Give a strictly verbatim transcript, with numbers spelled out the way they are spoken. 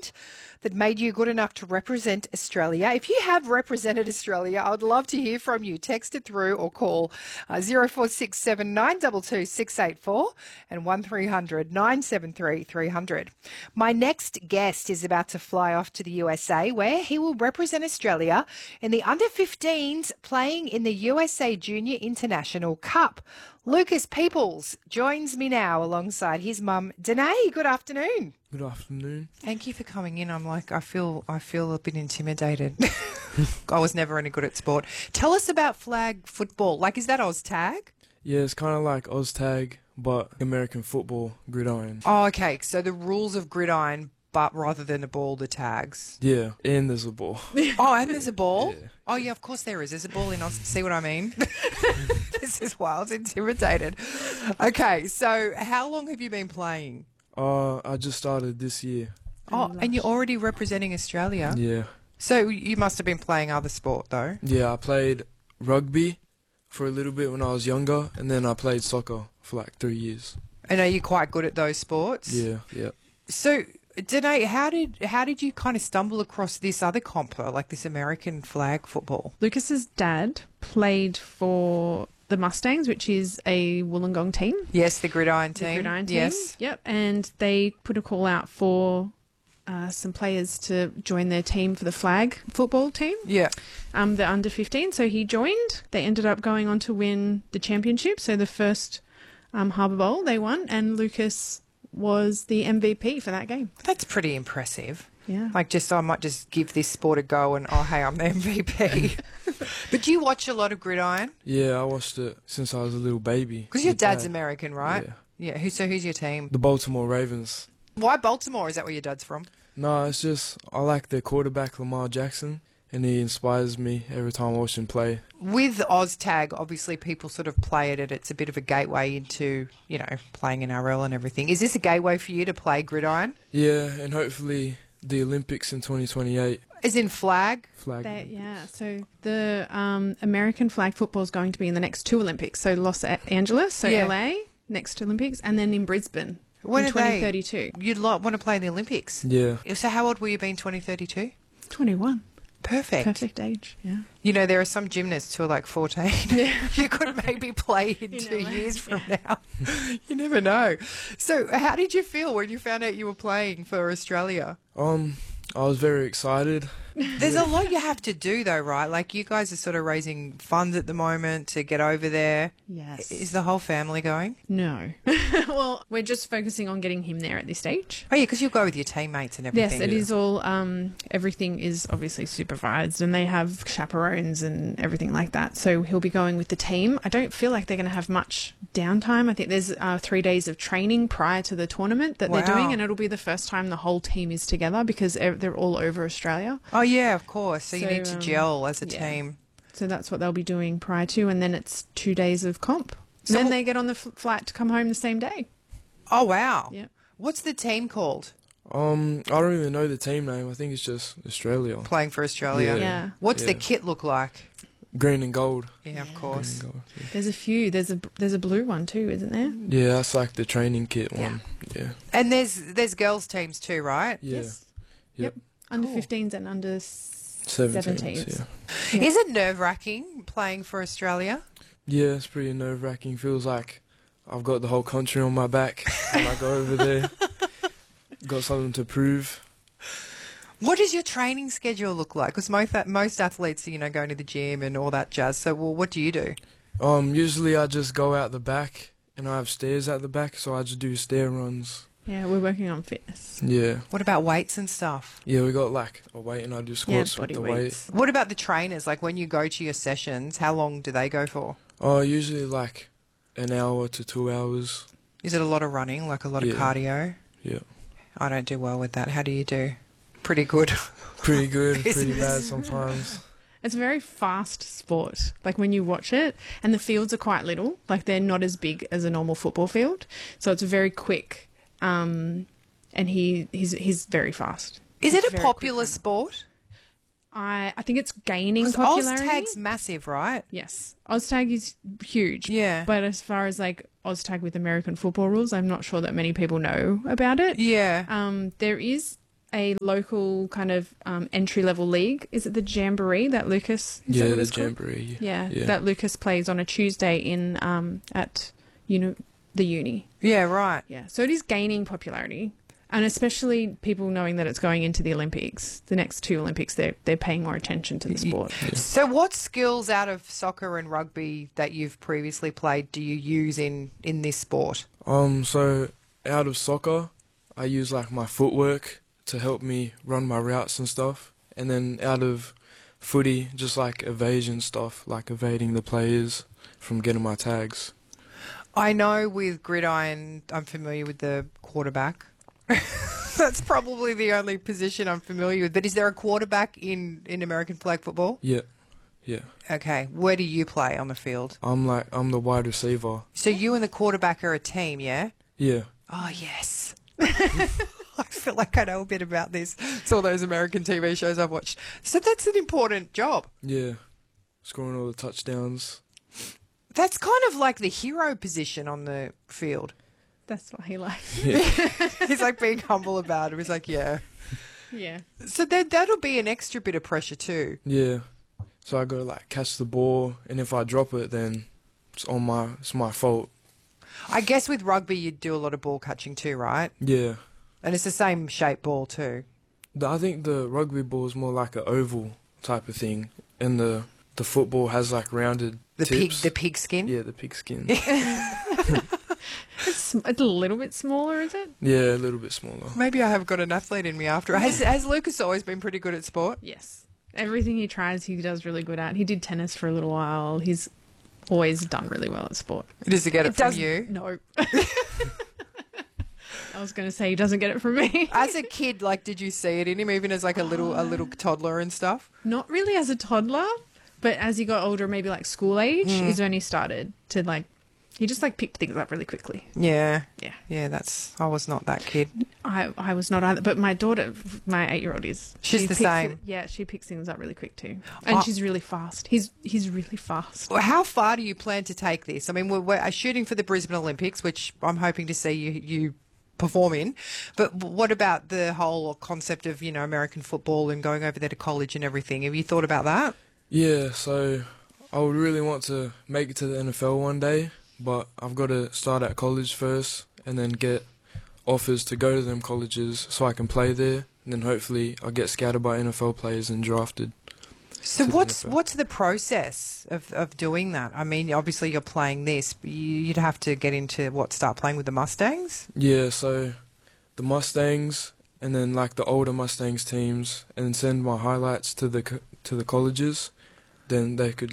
moment that made you good enough to represent Australia. If you have represented Australia, I would love to hear from you. Text it through or call uh, zero four six seven nine two two six eight four and one three hundred nine seven three three hundred. My next guest is about to fly off to the U S A, where he will represent Australia in the under fifteens playing in the U S A Junior International Cup. Lucas Peoples joins me now alongside his mum, Danae. Good afternoon. Good afternoon. Thank you for coming in. I'm like, I feel, I feel a bit intimidated. I was never any good at sport. Tell us about flag football. Like, is that Oztag? Yeah, it's kind of like Oztag, but American football, gridiron. Oh, okay. So the rules of gridiron, but rather than a ball, the tags. Yeah, and there's a ball. Oh, and there's a ball? Yeah. Oh, yeah, of course there is. There's a ball in Oz. See what I mean? This is why I was intimidated. Okay, so how long have you been playing? Uh, I just started this year. Oh, and you're already representing Australia? Yeah. So you must have been playing other sport, though? Yeah, I played rugby for a little bit when I was younger, and then I played soccer for like three years. And are you quite good at those sports? Yeah, yeah. So, Danae, how did how did you kind of stumble across this other comp, like this American flag football? Lucas's dad played for the Mustangs, which is a Wollongong team. Yes, the gridiron team. The gridiron team. Yes. Yep. And they put a call out for uh, some players to join their team for the flag football team. Yeah. Um, the under fifteen. So he joined. They ended up going on to win the championship. So the first um, Harbour Bowl they won, and Lucas was the M V P for that game. That's pretty impressive. Yeah. Like, just I might just give this sport a go and, oh, hey, I'm the M V P. But do you watch a lot of gridiron? Yeah, I watched it since I was a little baby. Because your with dad's Dad. American, right? Yeah. Yeah. Who, so who's your team? The Baltimore Ravens. Why Baltimore? Is that where your dad's from? No, it's just I like their quarterback, Lamar Jackson, and he inspires me every time I watch him play. With Oztag, obviously people sort of play it and it's a bit of a gateway into, you know, playing in R L and everything. Is this a gateway for you to play gridiron? Yeah, and hopefully the Olympics in twenty twenty-eight. As in flag? Flag. They, yeah, so the um, American flag football is going to be in the next two Olympics. So Los Angeles, so Yeah. L A, next Olympics, and then in Brisbane When in are they? twenty thirty-two. You'd lo- want to play in the Olympics? Yeah. So how old will you be in twenty thirty-two? twenty-one. Perfect. Perfect age, yeah. You know, there are some gymnasts who are like fourteen. You could maybe play in You two never- years from now. You never know. So how did you feel when you found out you were playing for Australia? Um, I was very excited. There's a lot you have to do, though, right? Like, you guys are sort of raising funds at the moment to get over there. Yes. Is the whole family going? No. Well, we're just focusing on getting him there at this stage. Oh, yeah, because you'll go with your teammates and everything. Yes, it is all, um, everything is obviously supervised and they have chaperones and everything like that. So he'll be going with the team. I don't feel like they're going to have much downtime. I think there's uh, three days of training prior to the tournament that they're Wow. doing, and it'll be the first time the whole team is together because ev- they're all over Australia. Oh, yeah, of course. So, you So, need to um, gel as a yeah. team. So that's what they'll be doing prior to, and then it's two days of comp. So then what- they get on the f- flight to come home the same day. Oh, wow. Yeah. What's the team called? Um, I don't even know the team name. I think it's just Australia. Playing for Australia? Yeah. Yeah. What's the Yeah. kit look like? Green and gold. Yeah, of Yeah. Green course. and gold. Yeah. There's a few. There's a there's a blue one too, isn't there? Yeah, that's like the training kit Yeah. one. Yeah. And there's there's girls' teams too, right? Yeah. Yes. Yep. Under Cool. fifteens and under Seventeens. seventeens. Yeah. Yeah. Is it nerve-wracking playing for Australia? Yeah, it's pretty nerve wracking. Feels like I've got the whole country on my back when I go over there. Got something to prove. What does your training schedule look like? Because most, most athletes, you know, going to the gym and all that jazz. So, well, what do you do? Um, usually I just go out the back and I have stairs at the back, so I just do stair runs. Yeah, we're working on fitness. Yeah. What about weights and stuff? Yeah, we got like a weight and I do squats body with the weights. What about the trainers? Like, when you go to your sessions, how long do they go for? weight. Oh, usually like an hour to two hours. Is it a lot of running, like a lot of Yeah. cardio? Yeah. I don't do well with that. How do you do? Pretty good. Pretty good, Isn't pretty it? bad sometimes. It's a very fast sport. Like when you watch it, and the fields are quite little. Like they're not as big as a normal football field, so it's very quick. Um, and he he's he's very fast. Is He's it a very popular quick runner. sport? I I think it's gaining Because popularity. Oztag's massive, right? Yes, Oztag is huge. Yeah. But as far as like Oztag with American football rules, I'm not sure that many people know about it. Yeah. Um, there is a local kind of um, entry level league. Is it the Jamboree that Lucas? Is Yeah, that what the it's called? Jamboree. Yeah, Yeah. that Lucas plays on a Tuesday in um, at uni- the uni. Yeah, right. Yeah, so it is gaining popularity, and especially people knowing that it's going into the Olympics, the next two Olympics. They're they're paying more attention to the sport. So what skills out of soccer and rugby that you've previously played do you use in, in this sport? Um, so out of soccer, I use like my footwork to help me run my routes and stuff. And then out of footy, just like evasion stuff, like evading the players from getting my tags. I know with gridiron, I'm familiar with the quarterback. That's probably the only position I'm familiar with. But is there a quarterback in, in American flag football? Yeah, yeah. Okay. Where do you play on the field? I'm like, I'm the wide receiver. So you and the quarterback are a team, yeah? Yeah, Oh, yes. I feel like I know a bit about this. It's all those American T V shows I've watched. So that's an important job. yeah. Scoring all the touchdowns. That's kind of like the hero position on the field. That's what he likes. Yeah, He's like being humble about it. He's like, yeah. Yeah. So that that'll be an extra bit of pressure too. yeah. So I gotta like catch the ball, and if I drop it, then it's on my, it's my fault. I guess with rugby you do a lot of ball catching too, right? Yeah. And it's the same shape ball too. The, I think the rugby ball is more like an oval type of thing, and the the football has like rounded The pig, tips. the pig skin. Yeah, the pigskin. It's, it's a little bit smaller, is it? Yeah, a little bit smaller. Maybe I have got an athlete in me after. Has has Lucas always been pretty good at sport? Yes. Everything he tries, he does really good at. He did tennis for a little while. He's always done really well at sport. Does he get it, from does- you? No. I was going to say he doesn't get it from me. As a kid, like, did you see it in him, even as like a little a little toddler and stuff? Not really as a toddler, but as he got older, maybe like school age, is when he started to like, he just like picked things up really quickly. Yeah, Yeah. yeah. That's I was not that kid. I I was not either, but my daughter, my eight-year-old is. She's She the picks same. it- yeah, she picks things up really quick too, and Oh. she's really fast. He's he's really fast. Well, how far do you plan to take this? I mean, we're, we're shooting for the Brisbane Olympics, which I'm hoping to see you you perform in. But what about the whole concept of, you know, American football and going over there to college and everything? Have you thought about that? Yeah, so I would really want to make it to the N F L one day, but I've got to start at college first and then get offers to go to them colleges so I can play there. And then hopefully I'll get scouted by N F L players and drafted. So To the what's N F L. what's the process of, of doing that? I mean, obviously you're playing this, but you- you'd have to get into what, start playing with the Mustangs? Yeah, so the Mustangs and then like the older Mustangs teams, and then send my highlights to the co- to the colleges. Then they could